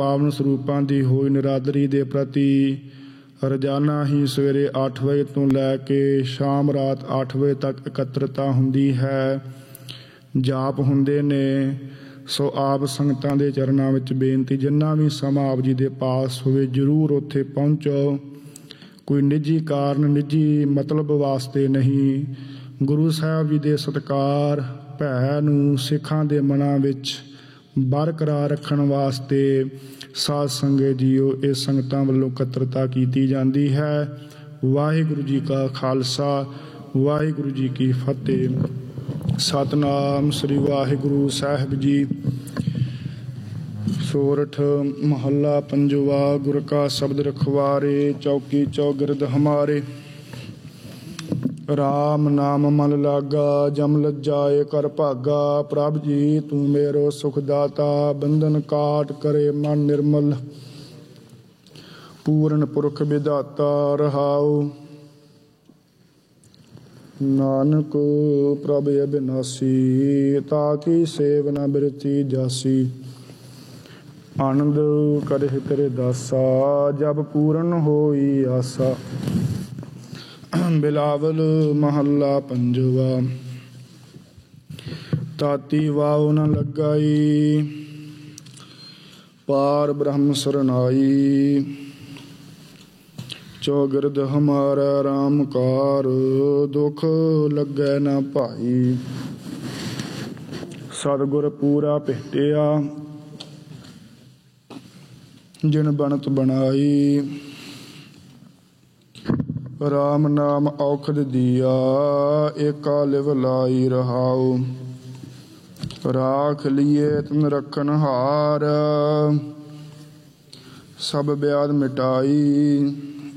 ਪਾਵਨ ਸਰੂਪਾਂ ਦੀ ਹੋਈ ਨਿਰਾਦਰੀ ਦੇ ਪ੍ਰਤੀ ਰੋਜ਼ਾਨਾ ਹੀ ਸਵੇਰੇ 8 ਵਜੇ ਤੋਂ ਲੈ ਕੇ ਸ਼ਾਮ ਰਾਤ 8 ਵਜੇ ਤੱਕ ਇਕੱਤਰਤਾ ਹੁੰਦੀ ਹੈ, ਜਾਪ ਹੁੰਦੇ ਨੇ। ਸੋ ਆਪ ਸੰਗਤਾਂ ਦੇ ਚਰਨਾਂ ਵਿੱਚ ਬੇਨਤੀ, ਜਿੰਨਾ ਵੀ ਸਮਾਂ ਆਪ ਜੀ ਦੇ ਪਾਸ ਹੋਵੇ ਜ਼ਰੂਰ ਉੱਥੇ ਪਹੁੰਚੋ। ਕੋਈ ਨਿੱਜੀ ਕਾਰਨ, ਨਿੱਜੀ ਮਤਲਬ ਵਾਸਤੇ ਨਹੀਂ, ਗੁਰੂ ਸਾਹਿਬ ਜੀ ਦੇ ਸਤਿਕਾਰ ਭੈ ਨੂੰ ਸਿੱਖਾਂ ਦੇ ਮਨਾਂ ਵਿੱਚ ਬਰਕਰਾਰ ਰੱਖਣ ਵਾਸਤੇ ਸਾਧ ਸੰਗਤ ਜੀਓ ਇਸ ਸੰਗਤਾਂ ਵੱਲੋਂ ਇਕੱਤਰਤਾ ਕੀਤੀ ਜਾਂਦੀ ਹੈ। ਵਾਹਿਗੁਰੂ ਜੀ ਕਾ ਖਾਲਸਾ, ਵਾਹਿਗੁਰੂ ਜੀ ਕੀ ਫਤਿਹ। ਸਤਨਾਮ ਸ੍ਰੀ ਵਾਹਿਗੁਰੂ ਸਾਹਿਬ ਜੀ। ਸੋਰਠ ਮਹੱਲਾ ਪੰਜਵਾ। ਗੁਰ ਕਾ ਸ਼ਬਦ ਰਖਵਾਰੇ, ਚੌਕੀ ਚੌਗਿਰਦ ਹਮਾਰੇ। ਰਾਮ ਨਾਮ ਮਨ ਲਾਗਾ, ਜਮ ਲੱਜਾਏ ਕਰ ਭਾਗਾ। ਪ੍ਰਭ ਜੀ ਤੂੰ ਮੇਰੋ ਸੁਖ ਦਾਤਾ, ਬੰਧਨ ਕਾਟ ਕਰੇ ਮਨ ਨਿਰਮਲ। ਪੂਰਨ ਪੁਰਖ ਵਿਦਾਤਾ ਰਹਾਉ, ਨਾਨਕ ਪ੍ਰਭ ਅਬਿਨਾਸੀ। ਤਾਕੀ ਸੇਵ ਨ ਬਿਰਤੀ ਜਾਸੀ, ਆਨੰਦ ਕਰਹਿ ਤੇਰੇ ਦਾਸਾ। ਜਬ ਪੂਰਨ ਹੋਈ ਆਸਾ। ਬਿਲਾਵਲ ਮਹੱਲਾ ਪੰਜਵਾ। ਤਾਤੀ ਵਾਉ ਨ ਲਗਾਈ, ਪਾਰ ਬ੍ਰਹਮ ਸਰਨਾਈ। ਚੌਗਿਰਦ ਹਮਾਰਾ ਰਾਮ ਕਾਰ, ਦੁਖ ਲੱਗੈ ਨਾ ਭਾਈ। ਸਤਿਗੁਰ ਪੂਰਾ ਭੇਟਿਆ, ਜਿਨ ਬਣਤ ਬਣਾਈ। ਰਾਮ ਨਾਮ ਔਖਦ ਦੀਆ, ਏਕਾ ਲਿਵ ਲਾਈ ਰਹਾਉ। ਰਾਖ ਲੀਏ ਤਨ ਰਖਨ ਹਾਰ, ਸਭ ਬਿਆਦ ਮਿਟਾਈ।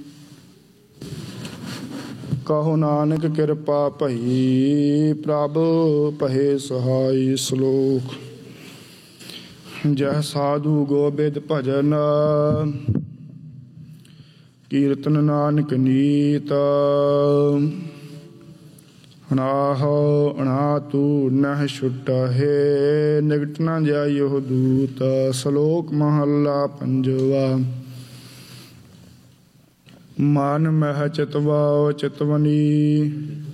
ਕਹੋ ਨਾਨਕ ਕਿਰਪਾ ਭਈ, ਪ੍ਰਭ ਭਏ ਸਹਾਈ। ਸ਼ਲੋਕ। ਜਹ ਸਾਧੂ ਗੋਬਿੰਦ ਭਜਨ, ਕੀਰਤਨ ਨਾਨਕ ਨੀਤ। ਅਨਾਹੋ ਅਨਾਤੂ ਨਹਿ ਛੁਟਹਿ, ਨਿਕਟ ਨ ਜਾਇਓ ਦੂਤ। ਸ਼ਲੋਕ ਮਹੱਲਾ ਪੰਜਵਾ। ਮਨ ਮਹਿ ਚਿਤਵਾਓ ਚਿਤਵਨੀ,